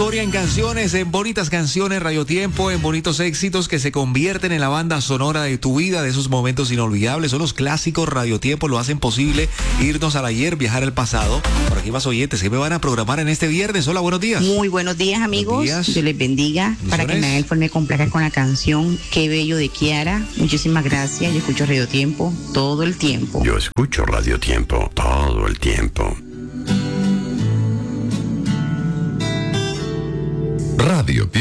historia en canciones, en bonitas canciones, Radio Tiempo, en bonitos éxitos que se convierten en la banda sonora de tu vida, de esos momentos inolvidables. Son los clásicos. Radio Tiempo lo hacen posible irnos al ayer, viajar al pasado. Por aquí más oyentes, ¿qué me van a programar en este viernes? Hola, buenos días. Muy buenos días, amigos. Buenos días. Dios les bendiga. Para que me me complazca con la canción Qué Bello de Kiara. Muchísimas gracias. Yo escucho Radio Tiempo todo el tiempo. Yo escucho Radio Tiempo todo el tiempo. Radio Tiempo.